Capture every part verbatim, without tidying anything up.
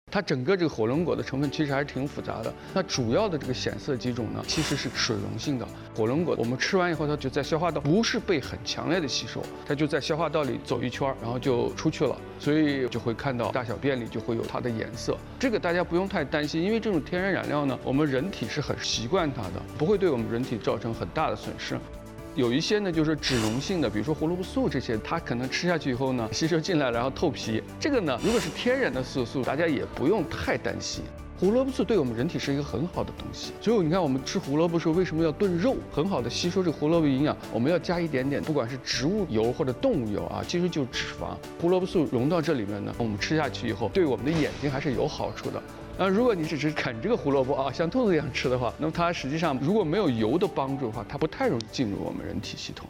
它整个这个火龙果的成分其实还是挺复杂的。那主要的这个显色基种呢，其实是水溶性的。火龙果我们吃完以后，它就在消化道，不是被很强烈的吸收，它就在消化道里走一圈，然后就出去了。所以就会看到大小便里就会有它的颜色。这个大家不用太担心，因为这种天然染料呢，我们人体是很习惯它的，不会对我们人体造成很大的损失。有一些呢，就是脂溶性的，比如说胡萝卜素这些，它可能吃下去以后呢，吸收进来，然后透皮。这个呢，如果是天然的色素，大家也不用太担心。胡萝卜素对我们人体是一个很好的东西，所以你看我们吃胡萝卜的时候，为什么要炖肉？很好的吸收这个胡萝卜营养，我们要加一点点，不管是植物油或者动物油啊，其实就是脂肪。胡萝卜素融到这里面呢，我们吃下去以后，对我们的眼睛还是有好处的。那如果你只是啃这个胡萝卜啊，像兔子一样吃的话，那么它实际上如果没有油的帮助的话，它不太容易进入我们人体系统。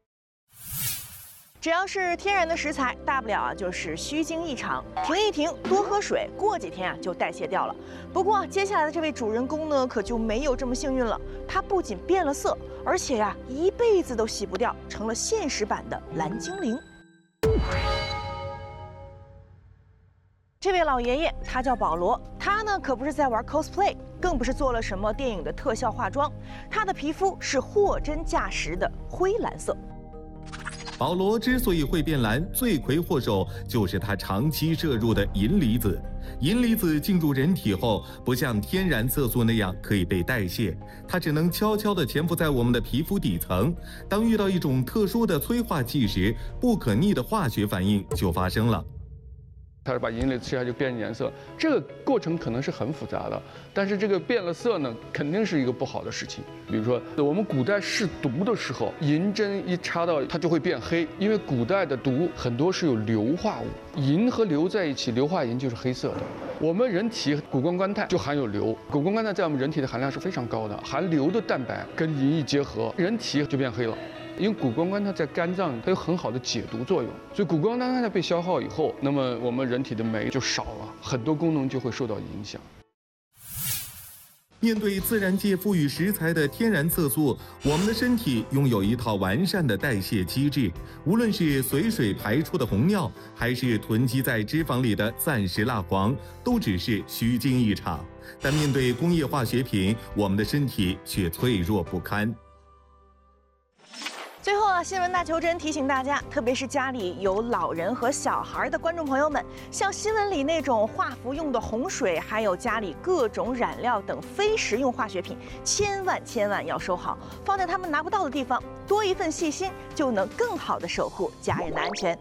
只要是天然的食材，大不了啊就是虚惊一场，停一停，多喝水，过几天啊就代谢掉了。不过接下来的这位主人公呢，可就没有这么幸运了。他不仅变了色，而且呀、啊、一辈子都洗不掉，成了现实版的蓝精灵。这位老爷爷他叫保罗，他呢可不是在玩 cosplay， 更不是做了什么电影的特效化妆，他的皮肤是货真价实的灰蓝色。 保罗之所以会变蓝，罪魁祸首就是他长期摄入的银离子。银离子进入人体后，不像天然色素那样可以被代谢，它只能悄悄地潜伏在我们的皮肤底层。当遇到一种特殊的催化剂时，不可逆的化学反应就发生了。 它把银离子吃下就变颜色，这个过程可能是很复杂的，但是这个变了色呢，肯定是一个不好的事情。比如说，我们古代试毒的时候，银针一插到它就会变黑，因为古代的毒很多是有硫化物，银和硫在一起，硫化银就是黑色的。我们人体谷胱甘肽就含有硫，谷胱甘肽在我们人体的含量是非常高的，含硫的蛋白跟银一结合，人体就变黑了。因为谷胱甘肽在肝脏它有很好的解毒作用，所以谷胱甘肽被消耗以后，那么我们人体的酶就少了，很多功能就会受到影响。 面对自然界赋予食材的天然色素，我们的身体拥有一套完善的代谢机制，无论是随水排出的红尿，还是囤积在脂肪里的暂时蜡黄，都只是虚惊一场。但面对工业化学品，我们的身体却脆弱不堪。 最后啊，新闻大求真提醒大家，特别是家里有老人和小孩的观众朋友们，像新闻里那种化服用的洪水，还有家里各种染料等非食用化学品，千万千万要收好，放在他们拿不到的地方。多一份细心，就能更好的守护家人的安全。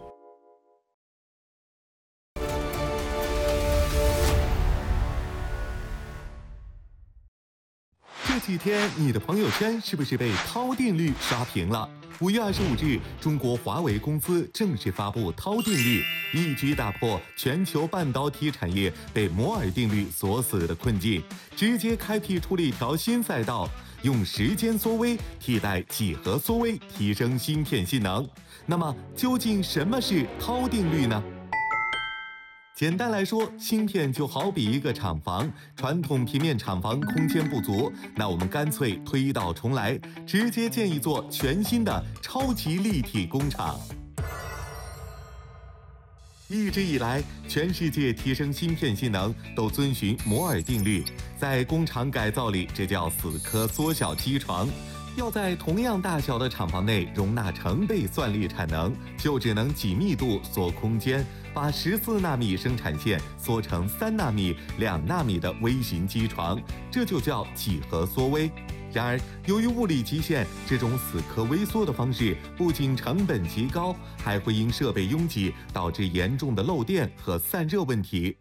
这几天你的朋友圈是不是被涛定律刷屏了？五月二十五日，中国华为公司正式发布涛定律，一举打破全球半导体产业被摩尔定律锁死的困境，直接开辟出了一条新赛道，用时间缩微替代几何缩微，提升芯片性能。那么，究竟什么是涛定律呢？简单来说，芯片就好比一个厂房，传统平面厂房空间不足，那我们干脆推倒重来，直接建一座全新的超级立体工厂。一直以来，全世界提升芯片性能都遵循摩尔定律，在工厂改造里，这叫死磕缩小机床。要在同样大小的厂房内容纳成倍算力产能，就只能挤密度缩空间，把十四纳米生产线缩成三纳米、两纳米的微型机床，这就叫几何缩微。然而，由于物理极限，这种死磕微缩的方式不仅成本极高，还会因设备拥挤导致严重的漏电和散热问题。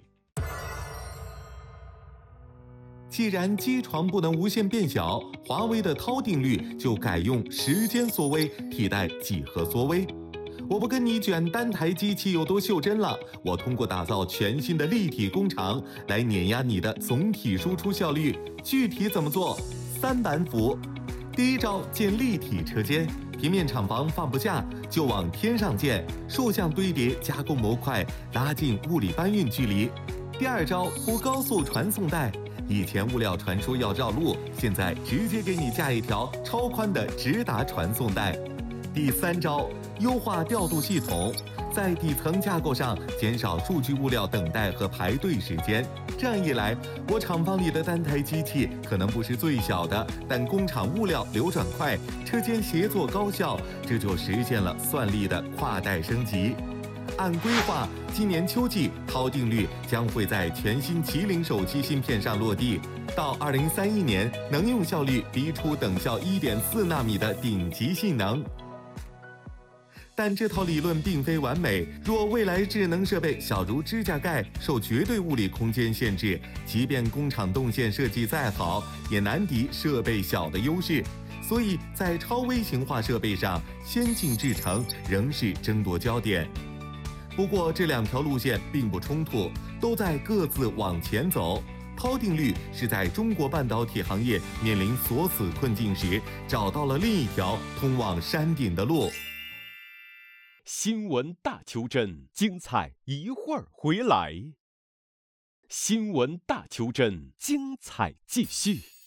既然机床不能无限变小，华为的涛定律就改用时间缩微替代几何缩微。我不跟你卷单台机器有多袖珍了，我通过打造全新的立体工厂来碾压你的总体输出效率。具体怎么做？三板斧。第一招，建立体车间，平面厂房放不下就往天上建，竖向堆叠加工模块，拉近物理搬运距离。第二招，铺高速传送带。以前物料传输要绕路，现在直接给你架一条超宽的直达传送带。第三招，优化调度系统， 在底层架构上减少数据物料等待和排队时间。这样一来，我厂房里的单台机器可能不是最小的，但工厂物料流转快，车间协作高效，这就实现了算力的跨代升级。按规划，今年秋季涛定律将会在全新麒麟手机芯片上落地，到二零三一年能用效率逼出等效一点四纳米的顶级性能。但这套理论并非完美，若未来智能设备小如指甲盖，受绝对物理空间限制，即便工厂动线设计再好，也难敌设备小的优势。所以在超微型化设备上，先进制程仍是争夺焦点。不过这两条路线并不冲突，都在各自往前走。涛定律是在中国半导体行业面临锁死困境时，找到了另一条通往山顶的路。 新闻大求真，精彩一会儿回来。新闻大求真，精彩继续。